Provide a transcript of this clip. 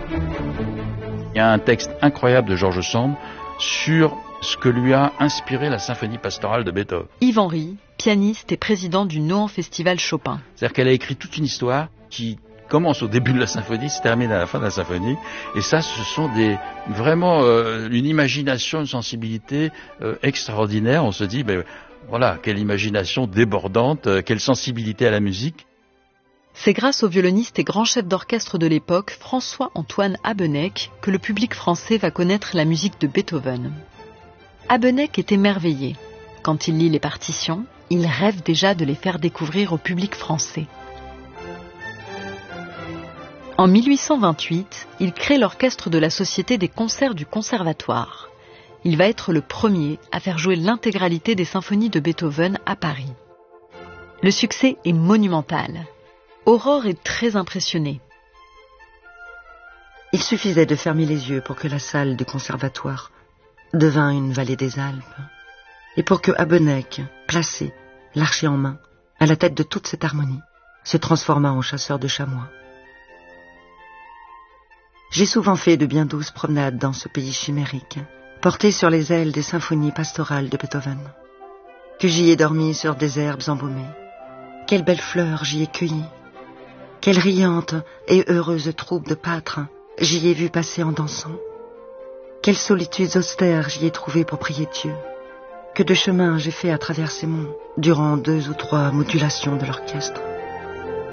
Il y a un texte incroyable de George Sand sur ce que lui a inspiré la symphonie pastorale de Beethoven. Yves Henry, pianiste et président du Nohant Festival Chopin. C'est-à-dire qu'elle a écrit toute une histoire qui commence au début de la symphonie, se termine à la fin de la symphonie. Et ça, ce sont vraiment une imagination, une sensibilité extraordinaire. On se dit, voilà, quelle imagination débordante, quelle sensibilité à la musique. C'est grâce au violoniste et grand chef d'orchestre de l'époque, François-Antoine Habeneck, que le public français va connaître la musique de Beethoven. Habeneck est émerveillé. Quand il lit les partitions, il rêve déjà de les faire découvrir au public français. En 1828, il crée l'orchestre de la Société des concerts du Conservatoire. Il va être le premier à faire jouer l'intégralité des symphonies de Beethoven à Paris. Le succès est monumental. Aurore est très impressionnée. Il suffisait de fermer les yeux pour que la salle du conservatoire devint une vallée des Alpes, et pour que Habeneck, placé, l'archet en main, à la tête de toute cette harmonie, se transformât en chasseur de chamois. J'ai souvent fait de bien douces promenades dans ce pays chimérique, porté sur les ailes des symphonies pastorales de Beethoven, que j'y ai dormi sur des herbes embaumées. Quelles belles fleurs j'y ai cueillies, quelle riante et heureuse troupe de pâtres j'y ai vu passer en dansant. Quelles solitudes austères j'y ai trouvées pour prier Dieu. Que de chemins j'ai fait à travers ces monts durant 2 ou 3 modulations de l'orchestre.